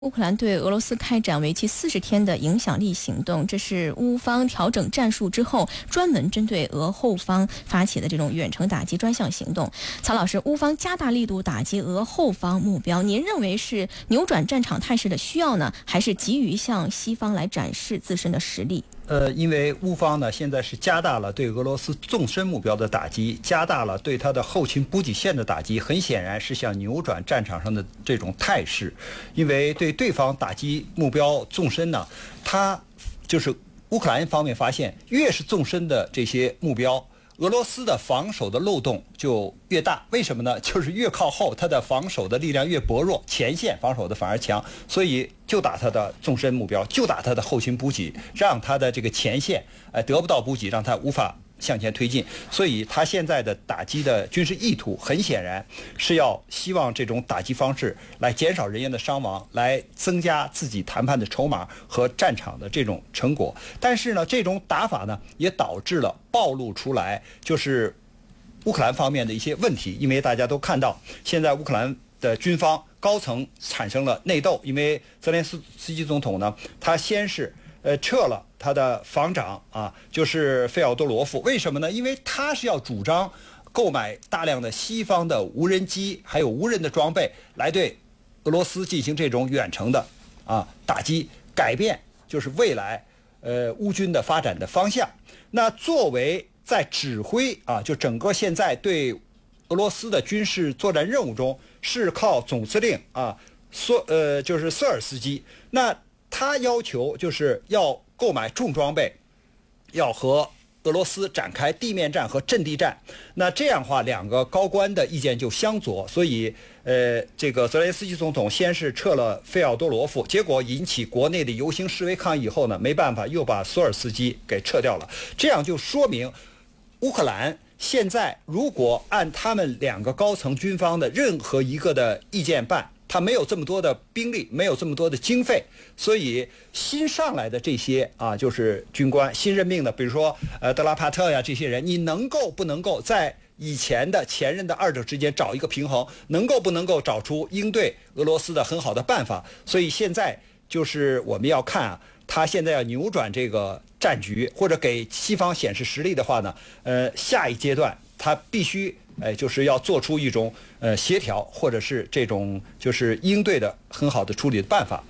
乌克兰对俄罗斯开展为期40天的影响力行动，这是乌方调整战术之后专门针对俄后方发起的这种远程打击专项行动。曹老师，乌方加大力度打击俄后方目标，您认为是扭转战场态势的需要呢，还是急于向西方来展示自身的实力？ 因为乌方呢现在是加大了对俄罗斯纵深目标的打击，加大了对它的后勤补给线的打击，很显然是想扭转战场上的这种态势。因为对方打击目标纵深呢，它就是乌克兰方面发现，越是纵深的这些目标，俄罗斯的防守的漏洞就越大。为什么呢？就是越靠后，它的防守的力量越薄弱，前线防守的反而强，所以就打它的纵深目标，就打它的后勤补给，让它的这个前线得不到补给，让它无法向前推进。所以他现在的打击的军事意图很显然是要希望这种打击方式来减少人员的伤亡，来增加自己谈判的筹码和战场的这种成果。但是呢，这种打法呢也导致了暴露出来就是乌克兰方面的一些问题。因为大家都看到现在乌克兰的军方高层产生了内斗，因为泽连斯基总统呢，他先是撤了他的防长就是费奥多罗夫。为什么呢？因为他是要主张购买大量的西方的无人机还有无人的装备，来对俄罗斯进行这种远程的打击，改变就是未来乌军的发展的方向。那作为在指挥就整个现在对俄罗斯的军事作战任务中是靠总司令就是瑟尔斯基。那他要求就是要购买重装备，要和俄罗斯展开地面战和阵地战。那这样的话，两个高官的意见就相左，所以这个泽连斯基总统先是撤了费奥多罗夫，结果引起国内的游行示威抗议以后呢，没办法又把索尔斯基给撤掉了。这样就说明乌克兰现在如果按他们两个高层军方的任何一个的意见办，他没有这么多的兵力，没有这么多的经费，所以新上来的这些就是军官新任命的，比如说德拉帕特呀这些人，你不能够在以前的前任的二者之间找一个平衡，不能够找出应对俄罗斯的很好的办法。所以现在就是我们要看他现在要扭转这个战局，或者给西方显示实力的话呢，下一阶段他必须就是要做出一种协调，或者是这种就是应对的很好的处理的办法。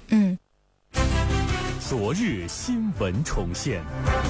昨日新闻重现。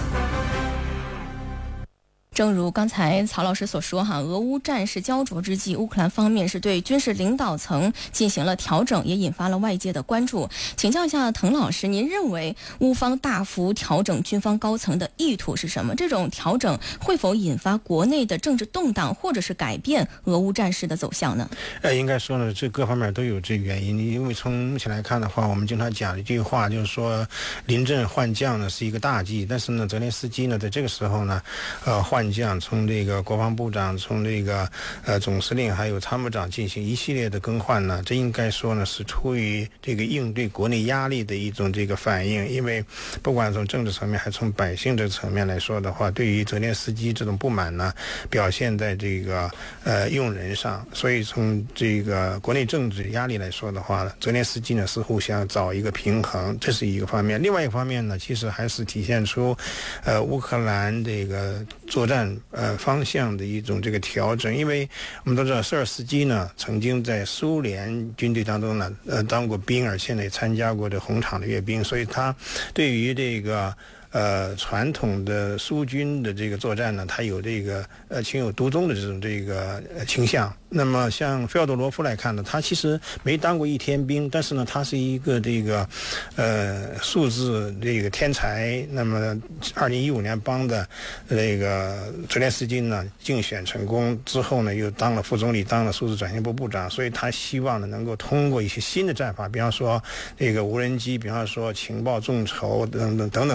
正如刚才曹老师所说俄乌战事焦灼之际，乌克兰方面是对军事领导层进行了调整，也引发了外界的关注。请教一下滕老师，您认为乌方大幅调整军方高层的意图是什么？这种调整会否引发国内的政治动荡，或者是改变俄乌战事的走向呢？ 应该说呢，这各方面都有这个原因。因为从目前来看的话，我们经常讲一句话，就是说临阵换将呢是一个大忌。但是呢，泽连斯基呢在这个时候呢换将，从这个国防部长，从这个总司令还有参谋长进行一系列的更换呢，这应该说呢是出于这个应对国内压力的一种这个反应。因为不管从政治层面还从百姓这个层面来说的话，对于泽连斯基这种不满呢表现在这个用人上。所以从这个国内政治压力来说的话，泽连斯基呢似乎想找一个平衡，这是一个方面。另外一个方面呢，其实还是体现出乌克兰这个作战方向的一种这个调整。因为我们都知道瑟尔斯基呢曾经在苏联军队当中呢当过兵，而且呢也参加过这红场的阅兵，所以他对于这个传统的苏军的这个作战呢，他有这个情有独钟的这种这个倾向。那么像费奥多罗夫来看呢，他其实没当过一天兵，但是呢他是一个这个数字这个天才。那么2015年帮的这个泽连斯基呢竞选成功之后呢，又当了副总理，当了数字转型部部长，所以他希望呢能够通过一些新的战法，比方说这个无人机，比方说情报众筹等等了，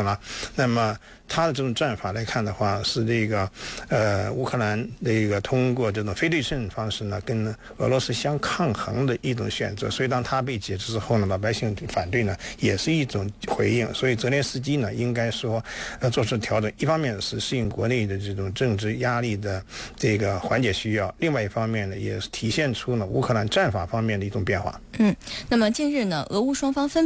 那么他的这种战法来看的话，是这个乌克兰这个通过这种非对称方式呢，跟俄罗斯相抗衡的一种选择。所以当他被解职之后呢，老百姓反对呢，也是一种回应。所以泽连斯基呢，应该说做出调整，一方面是适应国内的这种政治压力的这个缓解需要，另外一方面呢，也是体现出了乌克兰战法方面的一种变化。 那么近日呢，俄乌双方分